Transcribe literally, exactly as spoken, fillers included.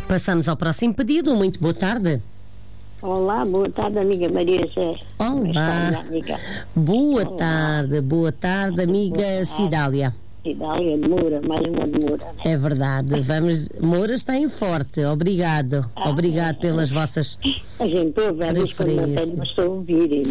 Passamos ao próximo pedido. Muito boa tarde. Olá, boa tarde, amiga Maria José. Olá. Amiga? Boa Olá. tarde, boa tarde, amiga Boa tarde. Cidália. Cidália de Moura, mais uma de Moura, né? É verdade, vamos. Moura está em forte, obrigado. Ah, obrigado é. pelas vossas A gente ouve, às vezes quando não tem, referências. mas estou a ouvir.